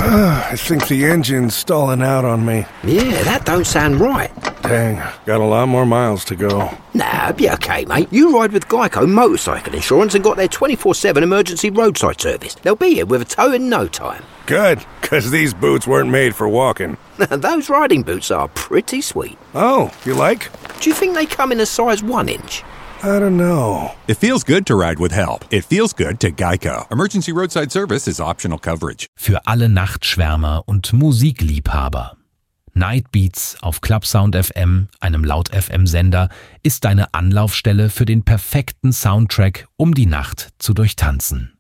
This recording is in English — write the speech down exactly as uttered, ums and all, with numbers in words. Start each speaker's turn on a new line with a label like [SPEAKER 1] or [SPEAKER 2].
[SPEAKER 1] I think the engine's stalling out on me.
[SPEAKER 2] Yeah, that don't sound right.
[SPEAKER 1] Dang, got a lot more miles to go.
[SPEAKER 2] Nah, be okay, mate. You ride with Geico Motorcycle Insurance and got their twenty-four seven emergency roadside service. They'll be here with a tow in no time.
[SPEAKER 1] Good, because these boots weren't made for walking.
[SPEAKER 2] Those riding boots are pretty sweet.
[SPEAKER 1] Oh, you like?
[SPEAKER 2] Do you think they come in a size one inch?
[SPEAKER 1] I don't know.
[SPEAKER 3] It feels good to ride with help. It feels good to Geico. Emergency roadside service is optional coverage.
[SPEAKER 4] Für alle Nachtschwärmer und Musikliebhaber. Nightbeats auf Clubsound F M, einem Laut-F M-Sender, ist deine Anlaufstelle für den perfekten Soundtrack, um die Nacht zu durchtanzen.